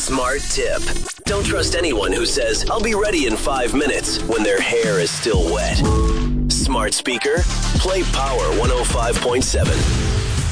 Smart tip. Don't trust anyone who says, I'll be ready in 5 minutes when their hair is still wet. Smart speaker, play Power 105.7.